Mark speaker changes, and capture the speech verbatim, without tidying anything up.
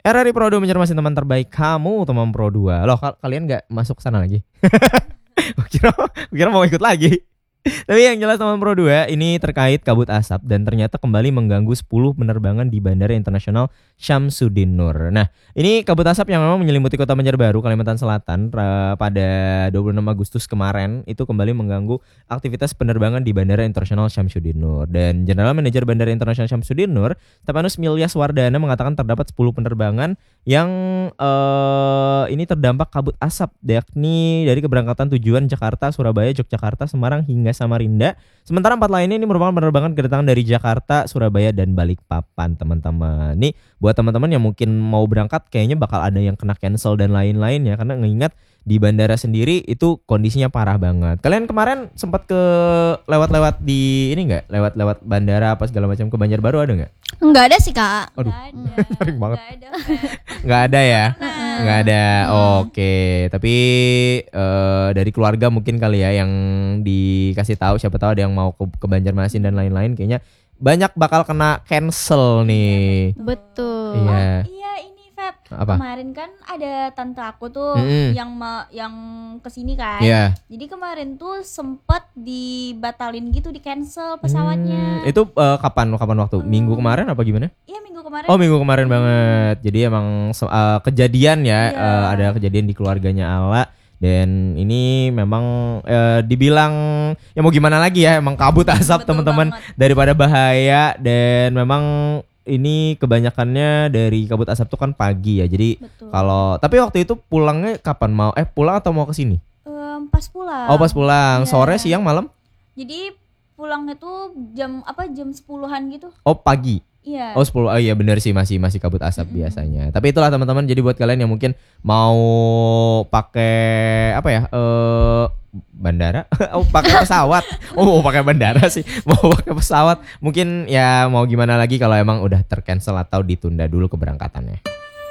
Speaker 1: R R I Pro dua Banjarmasin, teman terbaik kamu, teman Pro dua. Loh, kal- kalian gak masuk sana lagi? Gue kira, gue kira mau ikut lagi. Tapi yang jelas teman Pro dua ini terkait kabut asap dan ternyata kembali mengganggu sepuluh penerbangan di Bandara Internasional Syamsuddin Nur. Nah, ini kabut asap yang memang menyelimuti Kota Banjarbaru, Kalimantan Selatan ra- pada dua puluh enam Agustus kemarin itu kembali mengganggu aktivitas penerbangan di Bandara Internasional Syamsuddin Nur. Dan General Manager Bandara Internasional Syamsuddin Nur, Tapanus Milyas Wardana, mengatakan terdapat sepuluh penerbangan yang uh, ini terdampak kabut asap, yakni dari keberangkatan tujuan Jakarta, Surabaya, Yogyakarta, Semarang hingga Samarinda. Sementara empat lainnya ini merupakan penerbangan kedatangan dari Jakarta, Surabaya, dan Balikpapan, teman-teman. Nih buat teman-teman yang mungkin mau berangkat kayaknya bakal ada yang kena cancel dan lain-lain ya, karena ngingat di bandara sendiri itu kondisinya parah banget. Kalian kemarin sempat ke lewat-lewat di ini nggak? Lewat-lewat bandara apa segala macam ke Banjarbaru ada nggak?
Speaker 2: Enggak ada sih, Kak.
Speaker 1: Aduh,
Speaker 3: Nggak ada.
Speaker 1: sering banget.
Speaker 3: Nggak ada.
Speaker 1: Nggak ada ya?
Speaker 3: Nah.
Speaker 1: Nggak ada. Oke, tapi eh, dari keluarga mungkin kali ya yang dikasih tahu, siapa tahu ada yang mau ke, ke Banjarmasin dan lain-lain, kayaknya banyak bakal kena cancel nih.
Speaker 2: Betul.
Speaker 1: Iya.
Speaker 3: Iya ini Feb.
Speaker 1: Apa?
Speaker 3: Kemarin kan ada tante aku tuh
Speaker 1: Mm-mm.
Speaker 3: yang ma- yang kesini kan.
Speaker 1: Iya.
Speaker 3: Jadi kemarin tuh sempet dibatalin gitu, di cancel pesawatnya.
Speaker 1: Hmm, itu eh, kapan kapan waktu? Minggu kemarin apa gimana?
Speaker 3: Iya minggu kemarin.
Speaker 1: Oh, minggu kemarin banget. Jadi emang se- eh, kejadian ya,
Speaker 3: Iya.
Speaker 1: eh, ada kejadian di keluarganya Ala. Dan ini memang eh, dibilang ya mau gimana lagi ya, emang kabut asap
Speaker 3: Betul
Speaker 1: teman-teman
Speaker 3: banget.
Speaker 1: daripada bahaya. Dan memang ini kebanyakannya dari kabut asap tuh kan pagi ya. Jadi
Speaker 3: Betul.
Speaker 1: kalau tapi waktu itu pulangnya kapan, mau eh pulang atau mau ke sini?
Speaker 3: Em, pas pulang.
Speaker 1: Oh, pas pulang.
Speaker 3: Iya.
Speaker 1: Sore, siang, malam?
Speaker 3: Jadi pulangnya tuh jam apa jam sepuluhan gitu.
Speaker 1: Oh, pagi.
Speaker 3: Iya.
Speaker 1: Oh, sepuluh. Oh iya benar sih, masih masih kabut asap
Speaker 3: Mm-mm.
Speaker 1: biasanya. Tapi itulah teman-teman, jadi buat kalian yang mungkin mau pakai apa ya? Eh bandara? Oh, pakai pesawat. Oh, mau pakai bandara sih. Mau pakai pesawat. Mungkin ya mau gimana lagi kalau emang udah tercancel atau ditunda dulu keberangkatannya.